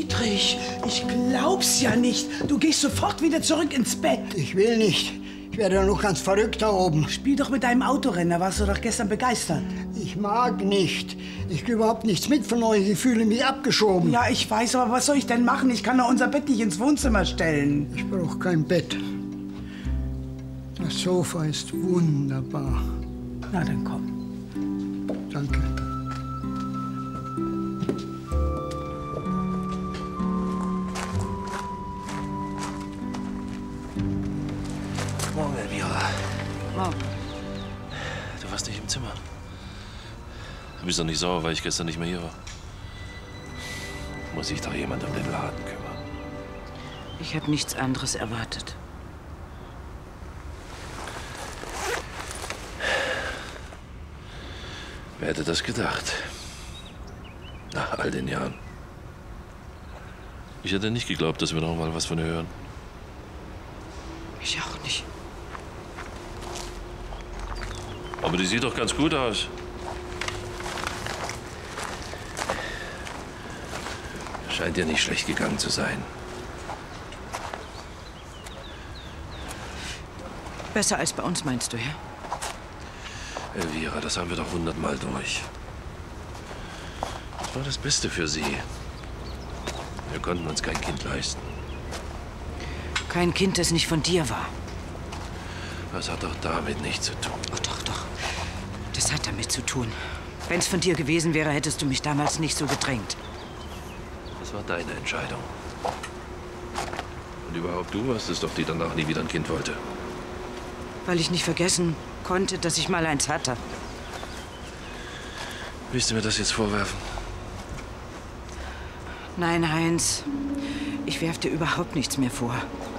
Dietrich, ich glaub's ja nicht. Du gehst sofort wieder zurück ins Bett. Ich will nicht. Ich werde ja noch ganz verrückt da oben. Spiel doch mit deinem Autorennen, da warst du doch gestern begeistert. Ich mag nicht. Ich kriege überhaupt nichts mit von euch. Ich fühle mich abgeschoben. Ja, ich weiß, aber was soll ich denn machen? Ich kann doch unser Bett nicht ins Wohnzimmer stellen. Ich brauche kein Bett. Das Sofa ist wunderbar. Na, dann komm. Danke. Morgen, Elvira. Morgen. Du warst nicht im Zimmer. Du bist doch nicht sauer, weil ich gestern nicht mehr hier war. Muss sich doch jemand um den Laden kümmern. Ich habe nichts anderes erwartet. Wer hätte das gedacht? Nach all den Jahren. Ich hätte nicht geglaubt, dass wir noch mal was von ihr hören. Ich auch nicht. Aber die sieht doch ganz gut aus. Scheint dir nicht schlecht gegangen zu sein. Besser als bei uns, meinst du, ja? Elvira, das haben wir doch 100-mal durch. Das war das Beste für sie. Wir konnten uns kein Kind leisten. Kein Kind, das nicht von dir war. Das hat doch damit nichts zu tun. Oh, doch, doch. Das hat damit zu tun. Wenn es von dir gewesen wäre, hättest du mich damals nicht so gedrängt. Das war deine Entscheidung. Und überhaupt, du warst es doch, die danach nie wieder ein Kind wollte. Weil ich nicht vergessen konnte, dass ich mal eins hatte. Willst du mir das jetzt vorwerfen? Nein, Heinz. Ich werf dir überhaupt nichts mehr vor.